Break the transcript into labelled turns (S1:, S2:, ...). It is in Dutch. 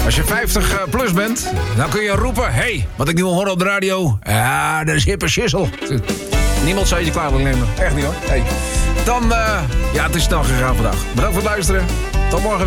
S1: Als je 50 plus bent, dan kun je roepen... Hey, wat ik nu hoor op de radio... Ja, dat is hippe schissel. Niemand zou je kwalijk nemen. Echt niet hoor. Hey. Dan, ja, het is snel gegaan vandaag. Bedankt voor het luisteren. Tot morgen weer.